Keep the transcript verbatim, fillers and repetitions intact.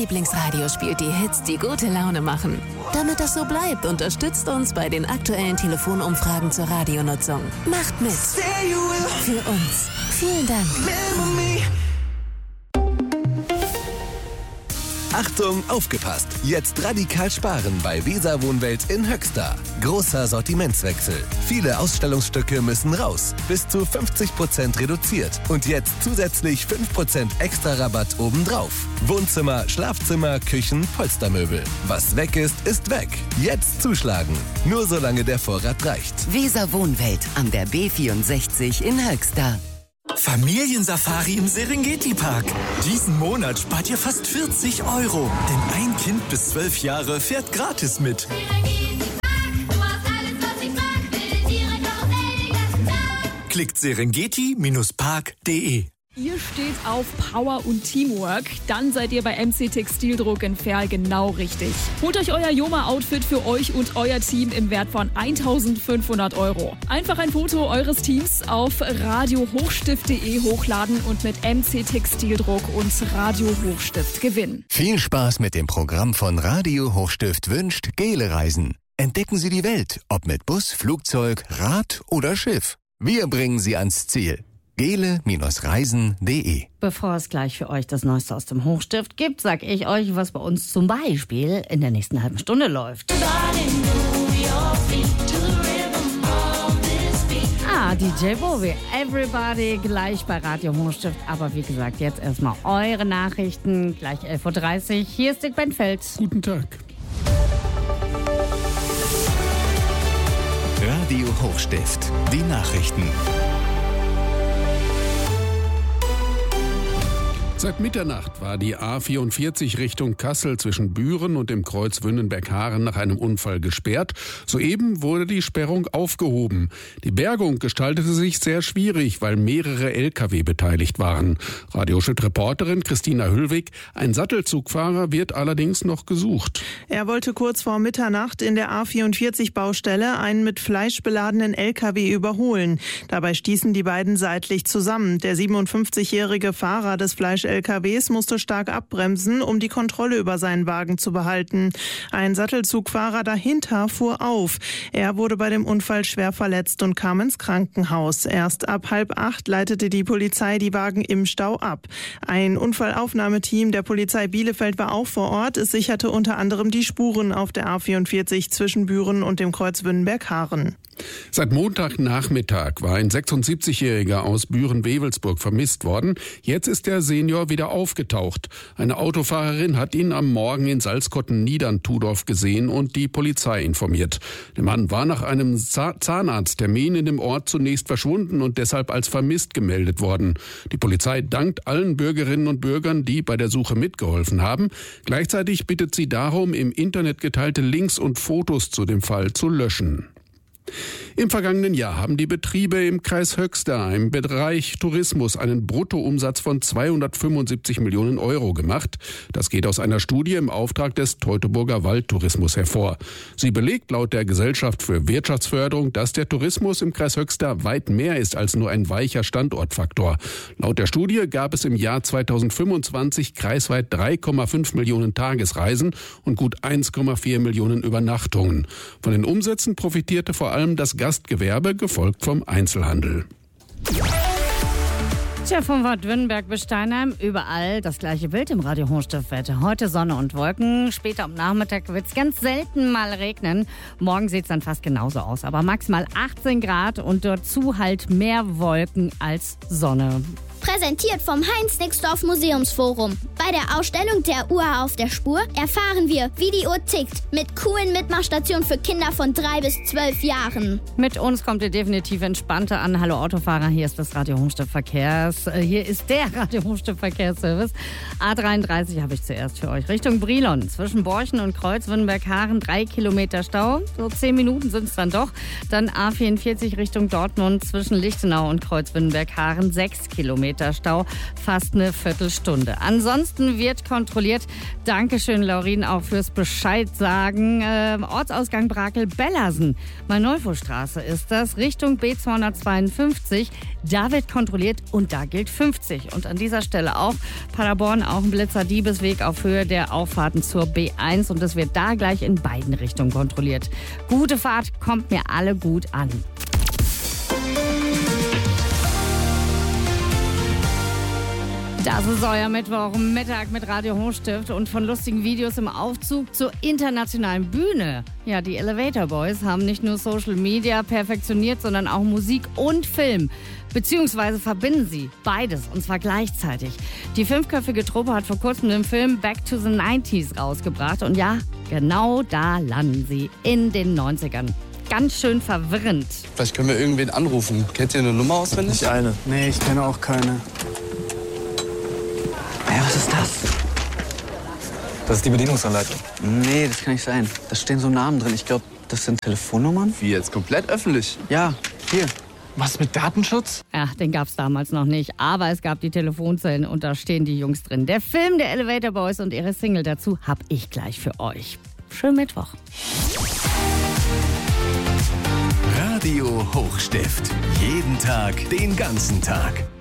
Lieblingsradio spielt die Hits, die gute Laune machen. Damit das so bleibt, unterstützt uns bei den aktuellen Telefonumfragen zur Radionutzung. Macht mit. Für uns. Vielen Dank. Achtung, aufgepasst! Jetzt radikal sparen bei Weser Wohnwelt in Höxter. Großer Sortimentswechsel. Viele Ausstellungsstücke müssen raus. Bis zu fünfzig Prozent reduziert. Und jetzt zusätzlich fünf Prozent extra Rabatt obendrauf. Wohnzimmer, Schlafzimmer, Küchen, Polstermöbel. Was weg ist, ist weg. Jetzt zuschlagen. Nur solange der Vorrat reicht. Weser Wohnwelt an der B vierundsechzig in Höxter. Familiensafari im Serengeti-Park. Diesen Monat spart ihr fast vierzig Euro. Denn ein Kind bis zwölf Jahre fährt gratis mit. Klickt serengeti Park punkt de. Ihr steht auf Power und Teamwork, dann seid ihr bei M C Textildruck in Verl genau richtig. Holt euch euer Joma-Outfit für euch und euer Team im Wert von eintausendfünfhundert Euro. Einfach ein Foto eures Teams auf radiohochstift punkt de hochladen und mit M C Textildruck und Radio Hochstift gewinnen. Viel Spaß mit dem Programm von Radio Hochstift wünscht Gele Reisen. Entdecken Sie die Welt, ob mit Bus, Flugzeug, Rad oder Schiff. Wir bringen Sie ans Ziel. gele Reisen punkt de. Bevor es gleich für euch das Neueste aus dem Hochstift gibt, sag ich euch, was bei uns zum Beispiel in der nächsten halben Stunde läuft. Ah, D J Bowie, Everybody, gleich bei Radio Hochstift. Aber wie gesagt, jetzt erstmal eure Nachrichten, gleich elf Uhr dreißig. Hier ist Dick Benfeld. Guten Tag. Radio Hochstift, die Nachrichten. Seit Mitternacht war die A vierundvierzig Richtung Kassel zwischen Büren und dem Kreuz Wünnenberg-Haaren nach einem Unfall gesperrt. Soeben wurde die Sperrung aufgehoben. Die Bergung gestaltete sich sehr schwierig, weil mehrere L K W beteiligt waren. Radioschütt-Reporterin Christina Hüllwig: Ein Sattelzugfahrer wird allerdings noch gesucht. Er wollte kurz vor Mitternacht in der A vierundvierzig-Baustelle einen mit Fleisch beladenen L K W überholen. Dabei stießen die beiden seitlich zusammen. Der siebenundfünfzigjährige Fahrer des Fleisch L K Ws musste stark abbremsen, um die Kontrolle über seinen Wagen zu behalten. Ein Sattelzugfahrer dahinter fuhr auf. Er wurde bei dem Unfall schwer verletzt und kam ins Krankenhaus. Erst ab halb acht leitete die Polizei die Wagen im Stau ab. Ein Unfallaufnahmeteam der Polizei Bielefeld war auch vor Ort. Es sicherte unter anderem die Spuren auf der A vierundvierzig zwischen Büren und dem Kreuz Wünnenberg-Haaren. Seit Montagnachmittag war ein sechsundsiebzigjähriger aus Büren-Wewelsburg vermisst worden. Jetzt ist der Senior wieder aufgetaucht. Eine Autofahrerin hat ihn am Morgen in Salzkotten-Niedern-Tudorf gesehen und die Polizei informiert. Der Mann war nach einem Zahnarzttermin in dem Ort zunächst verschwunden und deshalb als vermisst gemeldet worden. Die Polizei dankt allen Bürgerinnen und Bürgern, die bei der Suche mitgeholfen haben. Gleichzeitig bittet sie darum, im Internet geteilte Links und Fotos zu dem Fall zu löschen. Im vergangenen Jahr haben die Betriebe im Kreis Höxter im Bereich Tourismus einen Bruttoumsatz von zweihundertfünfundsiebzig Millionen Euro gemacht. Das geht aus einer Studie im Auftrag des Teutoburger Waldtourismus hervor. Sie belegt laut der Gesellschaft für Wirtschaftsförderung, dass der Tourismus im Kreis Höxter weit mehr ist als nur ein weicher Standortfaktor. Laut der Studie gab es im Jahr zweitausendfünfundzwanzig kreisweit drei Komma fünf Millionen Tagesreisen und gut eins Komma vier Millionen Übernachtungen. Von den Umsätzen profitierte vor allem das Gastgewerbe, gefolgt vom Einzelhandel. Tja, von Bad Wünnenberg bis Steinheim, überall das gleiche Bild im Radio Hochstiftwetter. Heute Sonne und Wolken, später am Nachmittag wird es ganz selten mal regnen. Morgen sieht es dann fast genauso aus, aber maximal achtzehn Grad und dazu halt mehr Wolken als Sonne. Präsentiert vom Heinz-Nixdorf Museumsforum. Bei der Ausstellung der Uhr auf der Spur erfahren wir, wie die Uhr tickt. Mit coolen Mitmachstationen für Kinder von drei bis zwölf Jahren. Mit uns kommt ihr definitiv entspannter an. Hallo Autofahrer, hier ist das Radio Hochstift Verkehrs. Hier ist der Radio Hochstift Verkehrsservice. A dreiunddreißig habe ich zuerst für euch. Richtung Brilon. Zwischen Borchen und Kreuz Wünnenberg-Haaren drei Kilometer Stau. So zehn Minuten sind es dann doch. Dann A vierundvierzig Richtung Dortmund zwischen Lichtenau und Kreuz Wünnenberg-Haaren sechs Kilometer Stau. Fast eine Viertelstunde. Ansonsten Osten wird kontrolliert. Dankeschön, Laurin, auch fürs Bescheid sagen. Ähm, Ortsausgang Brakel-Bellersen. Manolfo-Straße ist das, Richtung B zweihundertzweiundfünfzig. Da wird kontrolliert und da gilt fünfzig. Und an dieser Stelle auch Paderborn, auch ein Blitzer Diebesweg auf Höhe der Auffahrten zur B eins. Und das wird da gleich in beiden Richtungen kontrolliert. Gute Fahrt, kommt mir alle gut an. Das ist euer Mittwochmittag mit Radio Hochstift und von lustigen Videos im Aufzug zur internationalen Bühne. Ja, die Elevator Boys haben nicht nur Social Media perfektioniert, sondern auch Musik und Film. Beziehungsweise verbinden sie beides, und zwar gleichzeitig. Die fünfköpfige Truppe hat vor kurzem den Film Back to the neunziger rausgebracht. Und ja, genau da landen sie, in den neunzigern. Ganz schön verwirrend. Vielleicht können wir irgendwen anrufen. Kennt ihr eine Nummer auswendig? Nicht eine. Nee, ich kenne auch keine. Ey, was ist das? Das ist die Bedienungsanleitung. Nee, das kann nicht sein. Da stehen so Namen drin. Ich glaube, das sind Telefonnummern. Wie jetzt? Komplett öffentlich? Ja, hier. Was mit Datenschutz? Ja, den gab's damals noch nicht. Aber es gab die Telefonzellen und da stehen die Jungs drin. Der Film der Elevator Boys und ihre Single dazu hab ich gleich für euch. Schönen Mittwoch. Radio Hochstift. Jeden Tag, den ganzen Tag.